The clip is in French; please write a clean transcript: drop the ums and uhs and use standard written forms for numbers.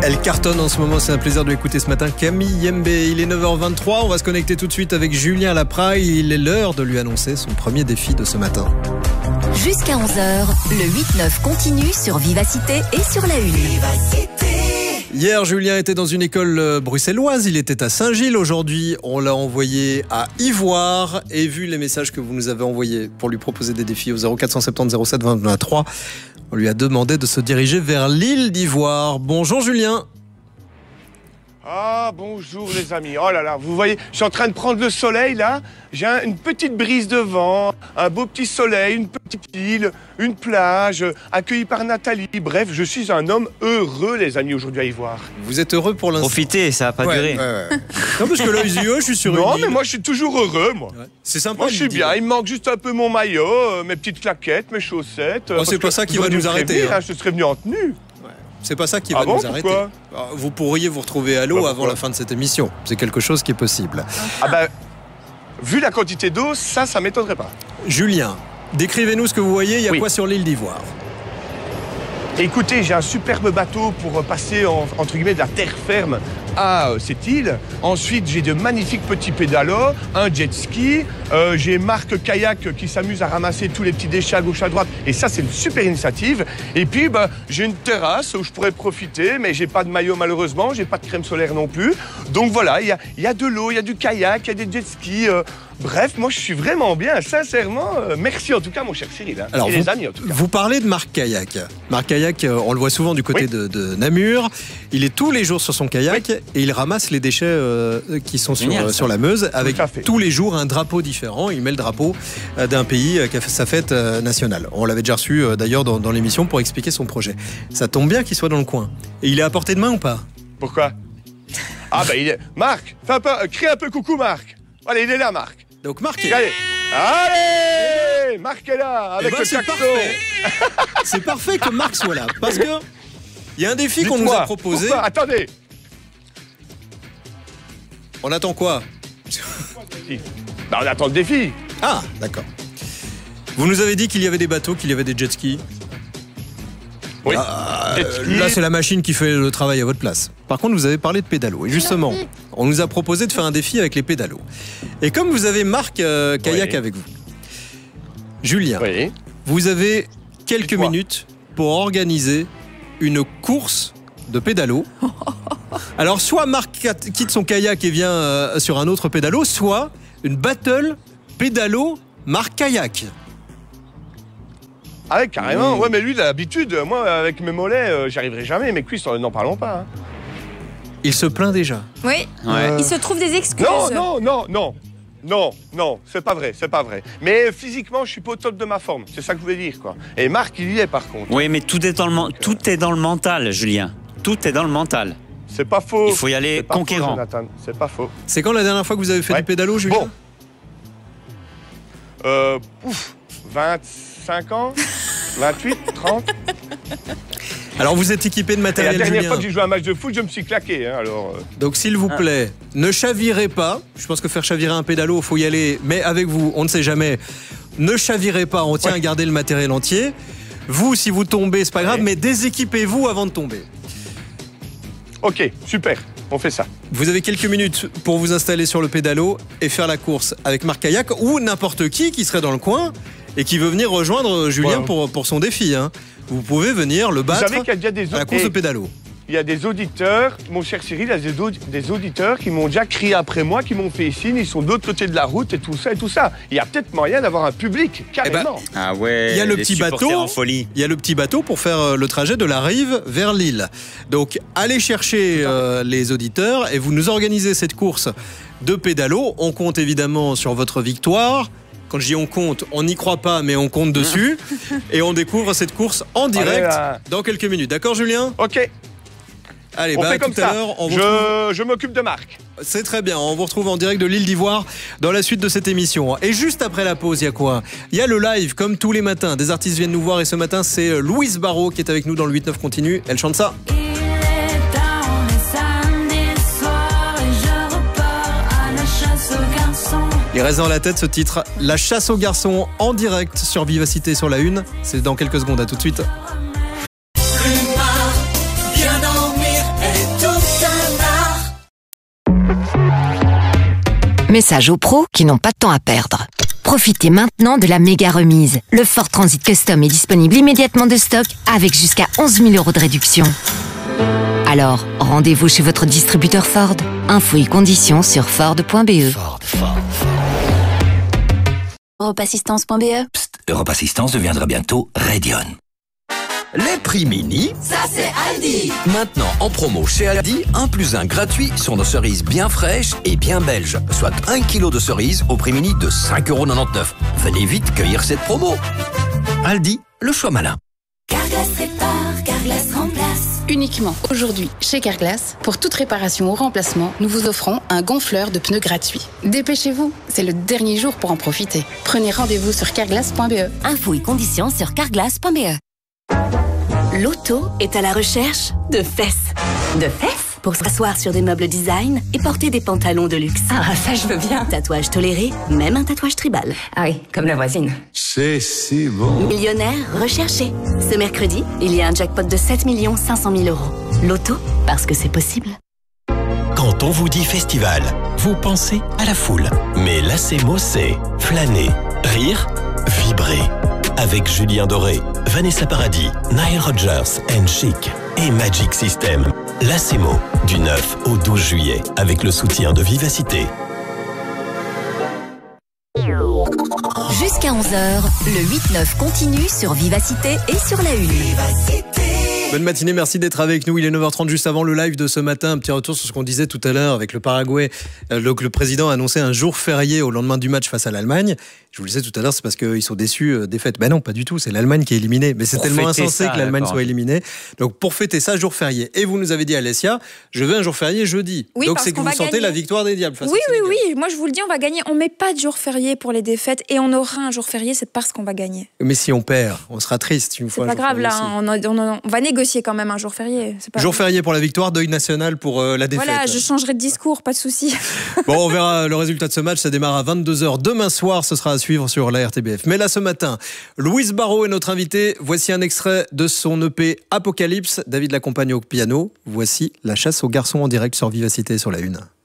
Elle cartonne en ce moment, c'est un plaisir de l'écouter ce matin. Camille Yembe, il est 9h23, on va se connecter tout de suite avec Julien Lapraille. Il est l'heure de lui annoncer son premier défi de ce matin. Jusqu'à 11h, le 8-9 continue sur Vivacité et sur la Une. Hier, Julien était dans une école bruxelloise, il était à Saint-Gilles. Aujourd'hui, on l'a envoyé à Ivoire. Et vu les messages que vous nous avez envoyés pour lui proposer des défis au 0470 07 23, on lui a demandé de se diriger vers l'île d'Ivoire. Bonjour Julien. Ah, bonjour les amis. Oh là là, vous voyez, je suis en train de prendre le soleil là. J'ai une petite brise de vent, un beau petit soleil, une petite île, une plage, accueilli par Nathalie. Bref, je suis un homme heureux les amis aujourd'hui à Ivoire. Vous êtes heureux pour l'instant? Profitez, ça va pas durer. Non, parce que là, je suis sur une Non, île. mais moi je suis toujours heureux, moi. Ouais. C'est sympa. Moi je suis bien, il me manque juste un peu mon maillot, mes petites claquettes, mes chaussettes. Oh, c'est pas ça qui va nous arrêter. Hein. Je serais venu en tenue. C'est pas ça qui va nous arrêter. Vous pourriez vous retrouver à l'eau avant la fin de cette émission. C'est quelque chose qui est possible. Ah ben, vu la quantité d'eau, ça m'étonnerait pas. Julien, décrivez-nous ce que vous voyez. Il y a quoi sur l'île d'Ivoire? Écoutez, j'ai un superbe bateau pour passer entre guillemets de la terre ferme à cette île. Ensuite, j'ai de magnifiques petits pédalos, un jet ski. J'ai Marc Kayak qui s'amuse à ramasser tous les petits déchets à gauche à droite. Et ça, c'est une super initiative. Et puis, j'ai une terrasse où je pourrais profiter, mais j'ai pas de maillot malheureusement, j'ai pas de crème solaire non plus. Donc voilà, il y a de l'eau, il y a du kayak, il y a des jet skis. Bref, moi je suis vraiment bien, sincèrement. Merci en tout cas, mon cher Cyril. Hein, alors, et les amis en tout cas. Vous parlez de Marc Kayak. Marc Kayak, on le voit souvent du côté de Namur. Il est tous les jours sur son kayak et il ramasse les déchets qui sont sur la Meuse avec tous les jours un drapeau différent. Il met le drapeau d'un pays qui a fait sa fête nationale. On l'avait déjà reçu d'ailleurs dans l'émission pour expliquer son projet. Ça tombe bien qu'il soit dans le coin. Et il est à portée de main ou pas? Pourquoi? Ah il est... Marc, crie un peu coucou Marc. Allez, il est là Marc. Donc Marc est... Allez Marc est là avec le saxo. C'est parfait que Marc soit là parce que il y a un défi qu'on nous a proposé. Pourquoi? Attendez. On attend quoi? On attend le défi. Ah, d'accord. Vous nous avez dit qu'il y avait des bateaux, qu'il y avait des jet skis. Oui. Là, c'est la machine qui fait le travail à votre place. Par contre, vous avez parlé de pédalos. Et justement, on nous a proposé de faire un défi avec les pédalos. Et comme vous avez Marc Kayak avec vous, Julien, vous avez quelques minutes pour organiser une course de pédalos. Alors, soit Marc quitte son kayak et vient sur un autre pédalo, soit une battle pédalo Marc Kayak. Ah ouais, carrément. Ouais, mais lui, il a l'habitude. Moi, avec mes mollets, j'y arriverai jamais. Mes cuisses, n'en parlons pas. Hein. Il se plaint déjà. Oui. Il se trouve des excuses. Non, c'est pas vrai. Mais physiquement, je suis pas au top de ma forme. C'est ça que je voulais dire, quoi. Et Marc, il y est, par contre. Oui, mais tout est dans le mental, Julien. Tout est dans le mental. C'est pas faux. Il faut y aller conquérant. C'est pas faux. C'est quand la dernière fois que vous avez fait du pédalo, Julien? 25 ans 28, 30. Alors vous êtes équipé de matériel. Et la dernière Julien. fois que j'ai joué à un match de foot, je me suis claqué. Hein, alors. Donc s'il vous plaît, ne chavirez pas. Je pense que faire chavirer un pédalo, il faut y aller. Mais avec vous, on ne sait jamais. Ne chavirez pas, on tient à garder le matériel entier. Vous, si vous tombez, c'est pas grave, mais déséquipez-vous avant de tomber. Ok, super. On fait ça. Vous avez quelques minutes pour vous installer sur le pédalo et faire la course avec Marc Kayak ou n'importe qui serait dans le coin et qui veut venir rejoindre Julien pour son défi. Hein. Vous pouvez venir le battre à la course de pédalo. Il y a des auditeurs, mon cher Cyril, il y a des auditeurs qui m'ont déjà crié après moi, qui m'ont fait signe, ils sont de l'autre côté de la route et tout ça et tout ça. Il y a peut-être moyen d'avoir un public, carrément. Ah ouais, il y a le petit bateau en folie. Il y a le petit bateau pour faire le trajet de la rive vers l'île. Donc allez chercher les auditeurs et vous nous organisez cette course de pédalo. On compte évidemment sur votre victoire. Quand je dis on compte, on n'y croit pas, mais on compte dessus. Et on découvre cette course en direct dans quelques minutes. D'accord, Julien? Ok. Allez, on fait comme tout ça. À l'heure, je m'occupe de Marc. C'est très bien, on vous retrouve en direct de l'île d'Ivoire dans la suite de cette émission. Et juste après la pause, il y a quoi? Il y a le live, comme tous les matins. Des artistes viennent nous voir et ce matin, c'est Louise Barrault qui est avec nous dans le 8-9 continue. Elle chante ça. Il reste dans la tête ce titre, La chasse aux garçons, en direct sur Vivacité sur la Une. C'est dans quelques secondes, à tout de suite. Bien dormir et Message aux pros qui n'ont pas de temps à perdre. Profitez maintenant de la méga remise. Le Ford Transit Custom est disponible immédiatement de stock avec jusqu'à 11 000 € de réduction. Alors, rendez-vous chez votre distributeur Ford. Infos et conditions sur Ford.be. Europassistance.be. Psst, Europassistance deviendra bientôt Radion. Les prix mini, ça c'est Aldi. Maintenant en promo chez Aldi, 1 + 1 gratuit sur nos cerises bien fraîches et bien belges. Soit 1 kg de cerises au prix mini de 5,99 €. Venez vite cueillir cette promo. Aldi, le choix malin. Carglass répare, Carglass remplace. Uniquement aujourd'hui, chez Carglass, pour toute réparation ou remplacement, nous vous offrons un gonfleur de pneus gratuit. Dépêchez-vous, c'est le dernier jour pour en profiter. Prenez rendez-vous sur carglass.be. Infos et conditions sur carglass.be. L'auto est à la recherche de fesses. De fesses pour s'asseoir sur des meubles design et porter des pantalons de luxe. Ah, ça je veux bien. Tatouage toléré, même un tatouage tribal. Ah oui, comme la voisine. C'est si bon. Millionnaire recherché. Ce mercredi, il y a un jackpot de 7 500 000 €. L'auto, parce que c'est possible. Quand on vous dit festival, vous pensez à la foule. Mais Lacemo, c'est flâner, rire, vibrer. Avec Julien Doré, Vanessa Paradis, Nile Rodgers and Chic et Magic System. Lacemo, du 9 au 12 juillet, avec le soutien de Vivacité. Jusqu'à 11h, le 8-9 continue sur Vivacité et sur la Une. Bonne matinée, merci d'être avec nous. Il est 9h30, juste avant le live de ce matin. Un petit retour sur ce qu'on disait tout à l'heure avec le Paraguay. Le président a annoncé un jour férié au lendemain du match face à l'Allemagne. Je vous le disais tout à l'heure, c'est parce qu'ils sont déçus des fêtes. Ben non, pas du tout, c'est l'Allemagne qui est éliminée. Mais c'est tellement insensé que l'Allemagne soit éliminée. Donc pour fêter ça, jour férié. Et vous nous avez dit, Alessia, je veux un jour férié jeudi. Oui, donc c'est que vous sentez la victoire des Diables. Oui. Moi je vous le dis, on va gagner. On met pas de jour férié pour les défaites et on aura un jour férié, c'est parce qu'on va gagner. Mais si on perd, on sera triste une fois. C'est pas grave, là, on va négocier quand même un jour férié. Jour férié pour la victoire, deuil national pour la défaite. Voilà, je changerai de discours, pas de souci. Bon, on verra le résultat de ce match. Ça démarre à 22h demain soir. Ce sera à suivre sur la RTBF. Mais là, ce matin, Louise Barraud est notre invitée. Voici un extrait de son EP Apocalypse. David l'accompagne au piano. Voici La chasse aux garçons en direct sur Vivacité sur la Une.